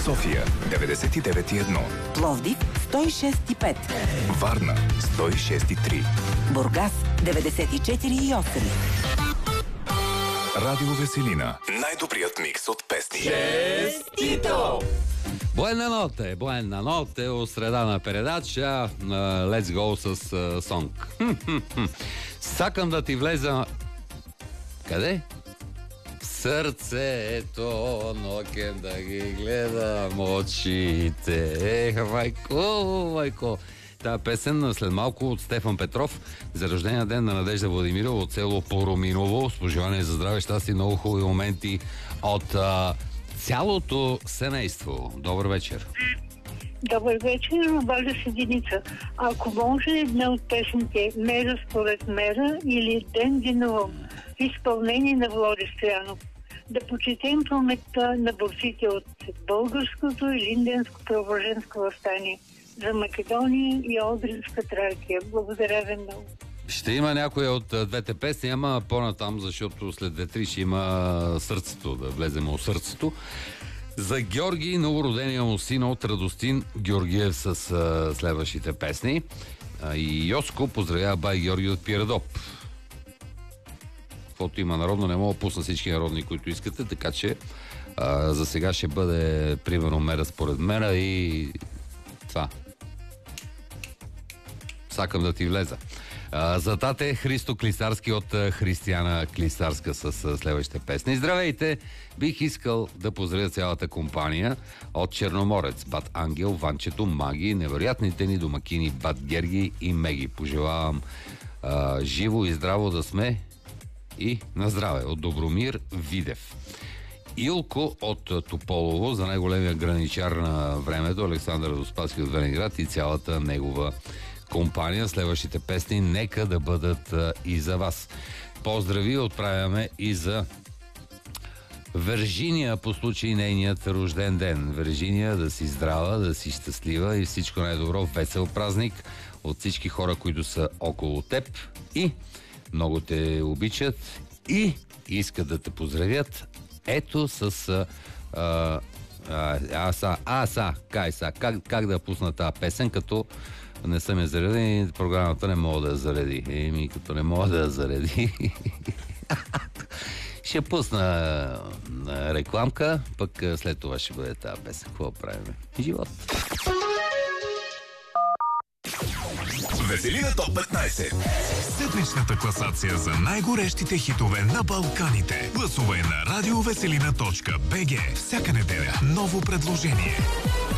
София 99,1, Пловдив 106,5, Варна 106,3, Бургас 94,8. Радио Веселина. Най-добрият микс от песни. Честито! Buena notte, o sreda na передача. Let's go с сонг. Сакам да ти влеза... Къде? В сърцето, нокем да ги гледам очите. Еха, майко. Тая песен след малко от Стефан Петров за рождения ден на Надежда Владимирова от село Пороминово. С пожелание за здраве, щастие и много хубави моменти от цялото семейство. Добър вечер. Добър вечер, обажда се Деница. Ако може една от песните "Мера според мера" или "Ден Диновом" в изпълнение на Володя Стоянов, да почетем паметта на борците от българското и линденско преображенско въстание за Македония и Одринска Тракия. Благодаря ви много. Ще има някоя от двете песни, ама по-натам, защото след 2-3 ще има сърцето, да влезем от сърцето. За Георги, новородения му син от Радостин Георгиев с следващите песни. И Йоско поздравява бай Георги от Пирадоп. Каквото има народно, не мога да пусна всички народни, които искате, така че за сега ще бъде примерно "Мера според мера" и това. Сакам да ти влеза. За тате Христо Клисарски от Християна Клисарска с следващите песни. Здравейте! Бих искал да поздравя цялата компания от Черноморец, Бат Ангел, Ванчето, Маги, невероятните ни домакини Бат Герги и Меги. Пожелавам живо и здраво да сме и на здраве. От Добромир Видев. Илко от Тополово, за най-големия граничар на времето, Александър Доспаски от Венеград и цялата негова компания. Следващите песни нека да бъдат и за вас. Поздрави отправяме и за Вержиния по случай нейният рожден ден. Вержиния, да си здрава, да си щастлива и всичко най-добро, весел празник от всички хора, които са около теб и много те обичат и искат да те поздравят. Ето с как да пусна тази песен, като не съм я зареди и програмата не мога да я зареди. Като не мога да я зареди. Ще пусна рекламка, пък след това ще бъде тази песен. Какво правим? Живот! Веселина топ 15. Седмичната класация за най-горещите хитове на Балканите. Гласувай на радиовеселина.bg. Всяка неделя ново предложение.